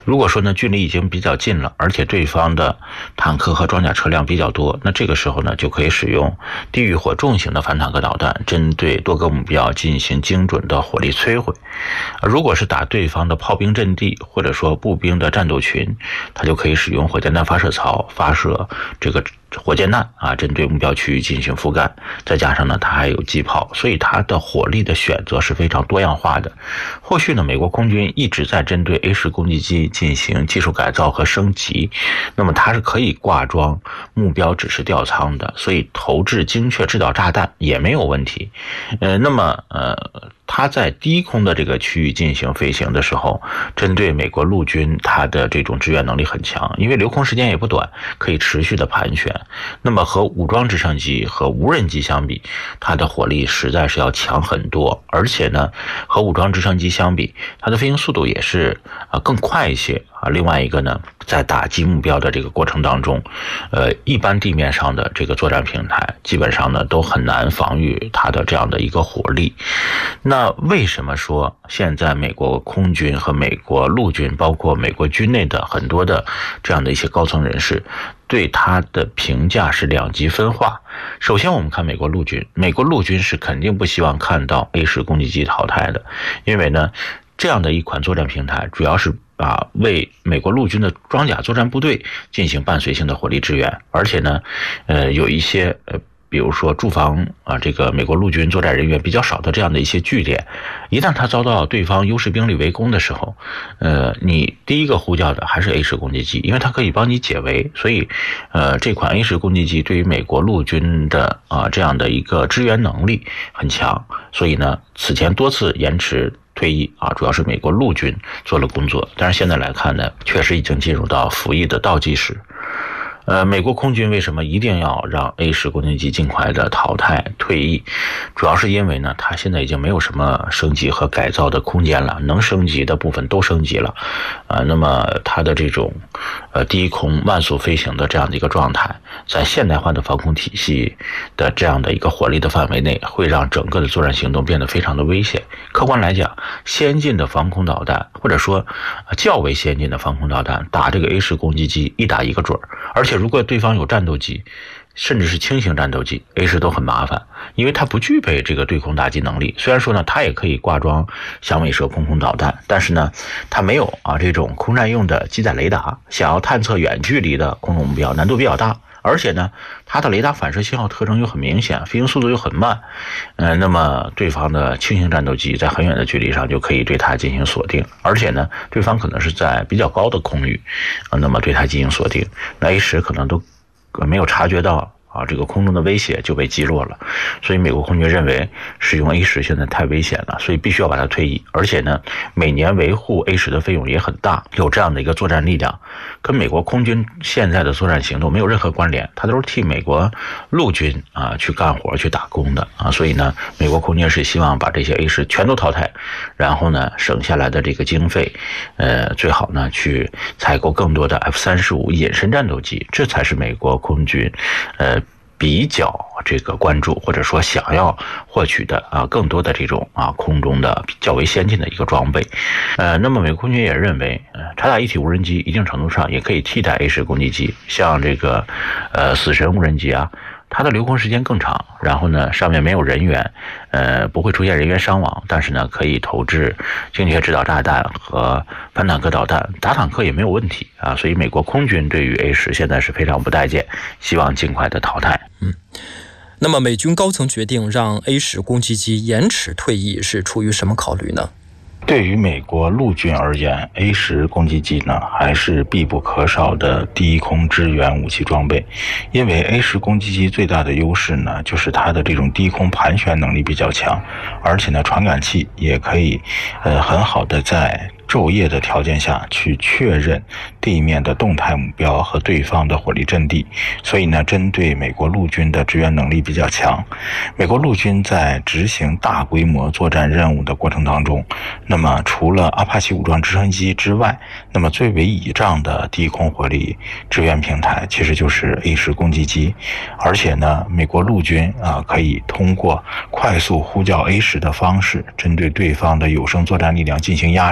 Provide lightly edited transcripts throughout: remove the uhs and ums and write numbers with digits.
如果说呢距离已经比较近了，而且对方的坦克和装甲车辆比较多，那这个时候呢就可以使用地狱火重型的反坦克导弹，针对多个目标进行精准的火力摧毁。如果是打对方的炮兵阵地或者说步兵的战斗群，它就可以使用火箭弹发射槽发射这个火箭弹针对目标区域进行覆盖，再加上呢它还有机炮，所以它的火力的选择是非常多样化的。后续呢美国空军一直在针对 A10 攻击机进行技术改造和升级，那么它是可以挂装目标指示吊舱的，所以投掷精确制导炸弹也没有问题。那么它在低空的这个区域进行飞行的时候，针对美国陆军它的这种支援能力很强，因为留空时间也不短，可以持续的盘旋。那么和武装直升机和无人机相比，它的火力实在是要强很多，而且呢和武装直升机相比，它的飞行速度也是更快一些。另外一个呢，在打击目标的这个过程当中，一般地面上的这个作战平台基本上呢都很难防御它的这样的一个火力。那为什么说现在美国空军和美国陆军，包括美国军内的很多的这样的一些高层人士对它的评价是两极分化？首先我们看美国陆军，美国陆军是肯定不希望看到 A10 攻击机淘汰的，因为呢这样的一款作战平台主要是为美国陆军的装甲作战部队进行伴随性的火力支援，而且呢有一些比如说驻防这个美国陆军作战人员比较少的这样的一些据点，一旦他遭到对方优势兵力围攻的时候，你第一个呼叫的还是 A10 攻击机，因为它可以帮你解围。所以这款 A10 攻击机对于美国陆军的这样的一个支援能力很强，所以呢此前多次延迟退役主要是美国陆军做了工作，但是现在来看呢，确实已经进入到服役的倒计时。美国空军为什么一定要让 A10 攻击机尽快的淘汰退役？主要是因为呢，它现在已经没有什么升级和改造的空间了，能升级的部分都升级了，那么它的这种低空慢速飞行的这样的一个状态，在现代化的防空体系的这样的一个火力的范围内，会让整个的作战行动变得非常的危险。客观来讲，先进的防空导弹或者说较为先进的防空导弹打这个 A10 攻击机一打一个准，而且如果对方有战斗机甚至是轻型战斗机 A10 都很麻烦，因为它不具备这个对空打击能力。虽然说呢它也可以挂装响尾蛇空空导弹，但是呢它没有这种空战用的机载雷达，想要探测远距离的空中目标难度比较大，而且呢它的雷达反射信号特征又很明显，飞行速度又很慢，那么对方的轻型战斗机在很远的距离上就可以对它进行锁定，而且呢对方可能是在比较高的空域，那么对它进行锁定，那 A10 可能都没有察觉到这个空中的威胁就被击落了。所以美国空军认为使用 A10 现在太危险了，所以必须要把它退役，而且呢每年维护 A10 的费用也很大，有这样的一个作战力量跟美国空军现在的作战行动没有任何关联，它都是替美国陆军去干活去打工的所以呢美国空军是希望把这些 A10 全都淘汰，然后呢省下来的这个经费最好呢去采购更多的 F-35 隐身战斗机，这才是美国空军比较这个关注或者说想要获取的更多的这种空中的较为先进的一个装备。那么美国空军也认为察打一体无人机一定程度上也可以替代 A10 攻击机，像这个死神无人机它的留空时间更长，然后呢上面没有人员，不会出现人员伤亡，但是呢可以投掷精确制导炸弹和反坦克导弹，打坦克也没有问题所以美国空军对于 A10 现在是非常不待见，希望尽快的淘汰。 那么美军高层决定让 A10 攻击机延迟退役是出于什么考虑呢？ 对于美国陆军而言， A10 攻击机呢还是必不可少的低空支援武器装备。因为 A10 攻击机最大的优势呢就是它的这种低空盘旋能力比较强，而且呢传感器也可以很好的在昼夜的条件下去确认地面的动态目标和对方的火力阵地，所以呢针对美国陆军的支援能力比较强。美国陆军在执行大规模作战任务的过程当中，那么除了阿帕奇武装直升机之外，那么最为倚仗的低空火力支援平台其实就是 A10 攻击机。而且呢美国陆军可以通过快速呼叫 A10 的方式针对对方的有生作战力量进行压制，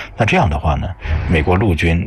那这样的话呢，美国陆军